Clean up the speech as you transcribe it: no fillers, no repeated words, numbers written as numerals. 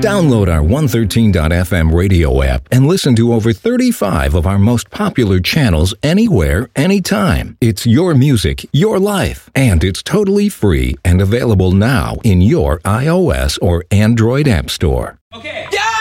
Download our 113.fm radio app and listen to over 35 of our most popular channels anywhere, anytime. It's your music, your life, and it's totally free and available now in your iOS or Android app store. Okay. Yeah!